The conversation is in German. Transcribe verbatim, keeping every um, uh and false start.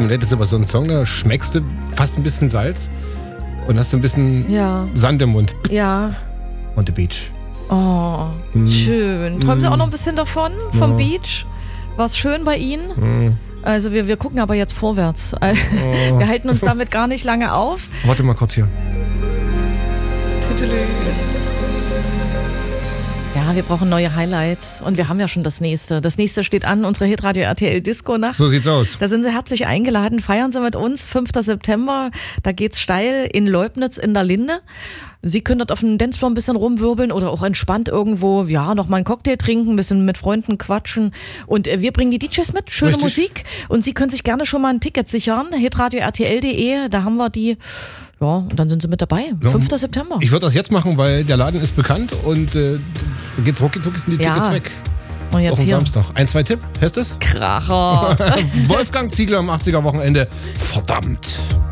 Limonade ist aber so ein Song, da schmeckst du fast ein bisschen Salz und hast ein bisschen ja. Sand im Mund. Ja. On the beach. Oh, hm. schön. Träumen Sie auch noch ein bisschen davon, vom ja. Beach? War es schön bei Ihnen? Hm. Also wir, wir gucken aber jetzt vorwärts. Oh. Wir halten uns damit gar nicht lange auf. Warte mal kurz hier. Ja, wir brauchen neue Highlights und wir haben ja schon das nächste. Das nächste steht an, unsere Hitradio R T L Disco Nacht. So sieht's aus. Da sind Sie herzlich eingeladen. Feiern Sie mit uns, fünfter September. Da geht's steil in Leubnitz in der Linde. Sie können dort auf dem Dancefloor ein bisschen rumwirbeln oder auch entspannt irgendwo, ja, noch mal einen Cocktail trinken, ein bisschen mit Freunden quatschen. Und wir bringen die D Js mit, schöne Richtig. Musik. Und Sie können sich gerne schon mal ein Ticket sichern. hitradio r t l punkt d e, da haben wir die. Ja, und dann sind Sie mit dabei. Ja, fünfter September. Ich würde das jetzt machen, weil der Laden ist bekannt und äh, da geht's rucki zucki, sind die ja. Tickets weg. Und jetzt auch hier. Samstag. Ein, zwei Tipp, heißt es? Kracher. Wolfgang Ziegler am achtziger Wochenende. Verdammt.